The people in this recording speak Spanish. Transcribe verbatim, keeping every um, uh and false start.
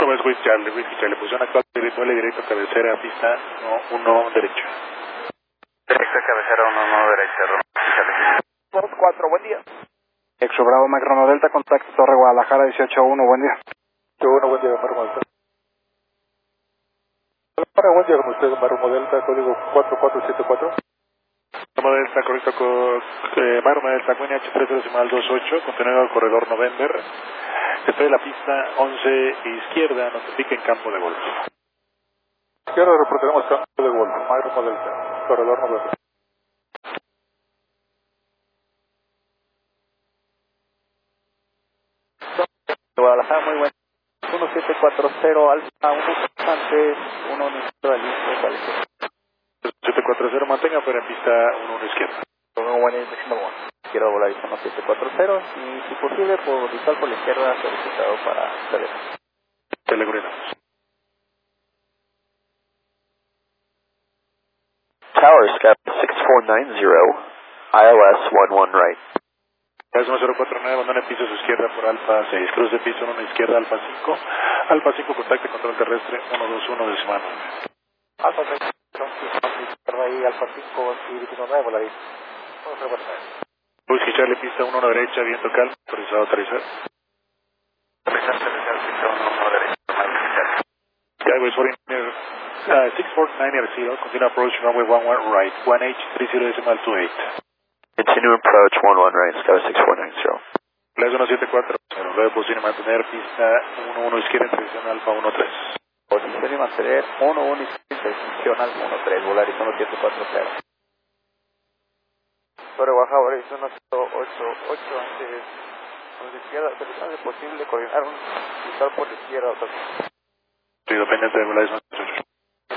Thomas West Charlie, Whisky Charlie, posición actual, directo, directo, cabecera, pista uno, uno, derecha. Directo, cabecera uno, uno, derecha, Charlie. cuatro, buen día. Exo Bravo, Mike Romeo Delta, contacto Torre Guadalajara, dieciocho uno, buen día. dieciocho uno, buen día, Mar Delta. Para buen día con usted, Mar Delta, código cuatro cuatro siete cuatro. Mar Delta, correcto, con eh, Mar Delta, Queen H tres decimal dos ocho, continuando el corredor November. Estoy en la pista once izquierda, notifica en campo de golf. Izquierda, reportaremos campo de golf, Mar Delta, corredor November. Guadalajara, muy buen. uno siete cuatro cero, alfa uno, antes, uno neutralizo, siete cuatro cero, mantenga fuera en pista uno, uno izquierda. uno, buen día, quiero volar uno siete cuatro cero y si posible por visual por la izquierda solicitado para teléfono. Telecoordinamos. Tower Scout six four nine zero, I L S one one right. uno cero cuatro nueve, abandona piso a su izquierda por Alfa seis, cruce piso uno izquierda, Alfa cinco, Alfa cinco, contacte control terrestre uno dos uno decimal. Alfa seis, izquierda y Alfa cinco, y diecinueve nueve, volar uno cero cuatro nueve. Whisky Charlie, pista uno, uno derecha, viento calmo, autorizado a aterrizar. Aterrizar, aterrizar, pista uno, uno derecha, Skyway six four nine zero, continue approach runway one one right, one H three zero decimal two eight. Continue approach one one right, Sky six four nine zero. Las uno siete cuatro cero, luego posición y mantener pista uno uno izquierda, dirección Alfa uno tres. Posición y mantener uno uno izquierda, dirección Alfa uno tres, volar uno siete cuatro cero. Torre Guajaba, uno cero ocho ocho, antes, por la izquierda, pero es posible coordinar un visual por la izquierda. Estoy pendiente de volar